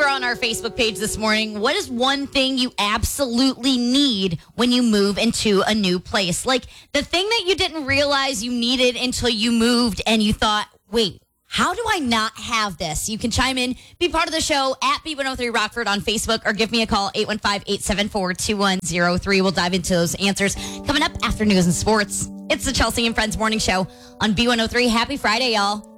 on our Facebook page this morning. What is one thing you absolutely need when you move into a new place? Like the thing that you didn't realize you needed until you moved and you thought, wait, how do I not have this? You can chime in, be part of the show at B103 Rockford on Facebook, or give me a call, 815-874-2103. We'll dive into those answers coming up after news and sports. It's the Chelsea and Friends Morning Show on B103. Happy Friday, y'all.